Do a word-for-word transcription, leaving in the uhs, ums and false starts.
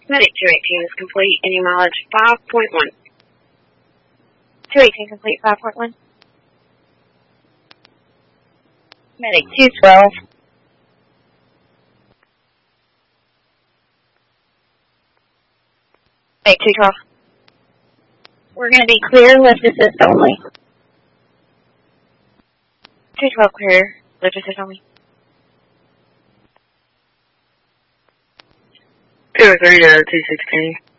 Medic two eighteen is complete. Any mileage five point one. two eighteen complete, five point one. Medic two twelve. Medic two twelve. We're going to be clear, lift assist only. two twelve clear, lift assist only. two oh three to two sixteen.